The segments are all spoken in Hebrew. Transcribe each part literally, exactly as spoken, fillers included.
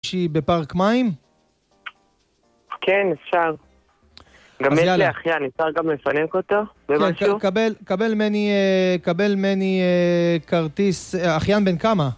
שישי בפארק מים? כן, אפשר. גם יש לי אחיין, אפשר גם לפנק אותו במשהו? כן, קבל מני, קבל מני כרטיס, אחיין בן כמה?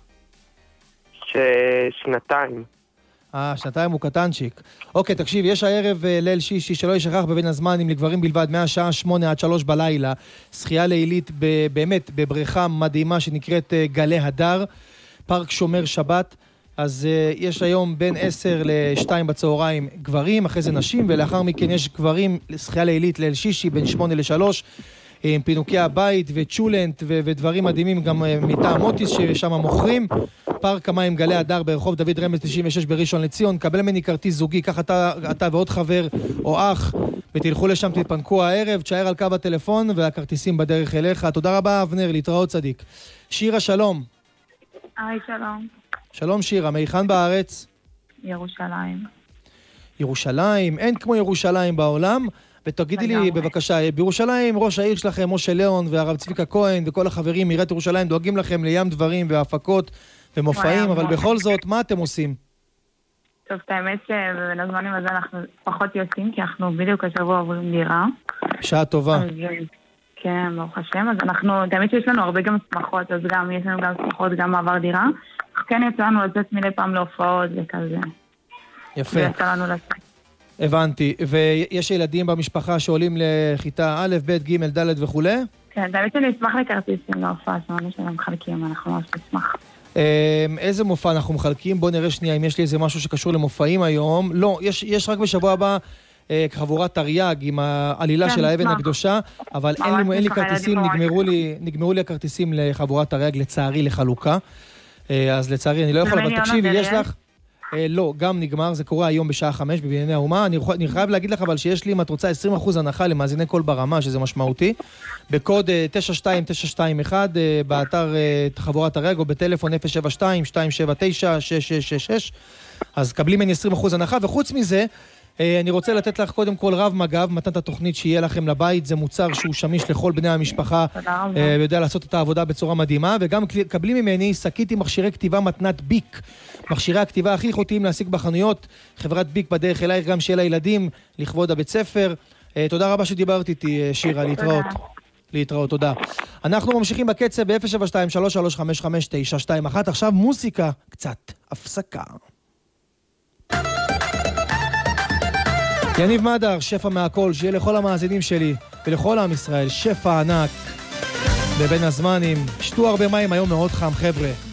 שנתיים. אה, שנתיים הוא קטנצ'יק. אוקיי, תקשיב, יש הערב ליל שישי שלא ישכח בבין הזמנים לגברים בלבד, מהשעה שמונה עד שלוש בלילה, שחייה לילית באמת בבריכה מדהימה שנקראת גלי הדר, פארק שומר שבת. אז uh, יש היום בין עשר לשתיים בצהריים גברים, אחרי זה נשים, ולאחר מכן יש גברים שחייה לילית ליל שישי בין שמונה לשלוש, עם פינוקי הבית וצ'ולנט ו- ודברים מדהימים גם uh, מטעם מוטיס ששם מוכרים. פארק המים גלי הדר ברחוב דוד רמז תשעים ושש בראשון לציון. קבל מני כרטיס זוגי, קח אתה, אתה ועוד חבר או אח ותלכו לשם, תתפנקו הערב, תשאר על קו הטלפון והכרטיסים בדרך אליך. תודה רבה אבנר, להתראות צדיק. שירה, שלום. היי, שלום. שלום שירה, מהיכן בארץ? ירושלים. ירושלים, אין כמו ירושלים בעולם. ותגידי לי בבקשה, בירושלים ראש העיר שלכם, משה ליאון והרב צביקה כהן וכל החברים מעיריית ירושלים דואגים לכם לים דברים והפקות ומופעים, אבל בכל זאת, מה אתם עושים? טוב, את האמת שבין הזמנים הזה אנחנו פחות יוצאים, כי אנחנו בדיוק השבוע עוברים דירה. שעה טובה. כן, ברוך השם. אז אנחנו, את האמת שיש לנו הרבה גם שמחות, אז גם יש לנו גם שמחות, גם מעבר דירה. כן יצא לנו לצאת מדי פעם להופעות וכזה. יפה. ויצא לנו לצאת. הבנתי. ויש ילדים במשפחה שעולים לכיתה א', ב', ג', ד' וכו'? כן, באמת שאני אשמח לכרטיסים להופעה, שמענו שהם מחלקים, אנחנו ממש נשמח. איזה מופע אנחנו מחלקים? בוא נראה שנייה אם יש לי איזה משהו שקשור למופעים היום. לא, יש, יש רק בשבוע הבא חבורת תרי"ג עם העלילה של האבן הקדושה, אבל אין לי, אין לי כרטיסים, נגמרו לי, נגמרו לי הכרטיסים לחבורת תרי"ג לצערי לחלוקה. אז לצערי אני לא יכול, אבל תקשיבי, יש לך... לא, גם נגמר, זה קורה היום בשעה חמש בבנייני האומה. אני חייב להגיד לך אבל שיש לי, אם את רוצה, עשרים אחוז הנחה למאזיני קול ברמה, שזה משמעותי, בקוד תשע שתיים תשע שתיים אחת באתר חבורת תרי"ג או בטלפון אפס שבע שתיים שתיים שבע תשע שש שש שש שש. אז קבלים ממני עשרים אחוז הנחה, וחוץ מזה, אני רוצה לתת לך קודם כל רב מג"ב, מתנת התוכנית שיהיה לכם לבית, זה מוצר שהוא שמיש לכל בני המשפחה, ויודע לעשות את העבודה בצורה מדהימה, וגם קבלים ממני שקית עם מכשירי כתיבה מתנת ביק, מכשירי הכתיבה הכי איכותיים להשיג בחנויות, חברת ביק בדרך אלייך גם של הילדים, לכבוד הבית ספר. תודה רבה שדיברת איתי שירה, להתראות. להתראות, תודה. אנחנו ממשיכים בקצב ב-אפס שבע שתיים שלוש שלוש חמש חמש תשע שתיים אחת, עכשיו מוסיקה, קצת הפסקה. יניב מדר, שפע מהכל, שיהיה לכל המאזינים שלי ולכל עם ישראל, שפע ענק בבין הזמנים. שתו הרבה מים, היום מאוד חם חבר'ה.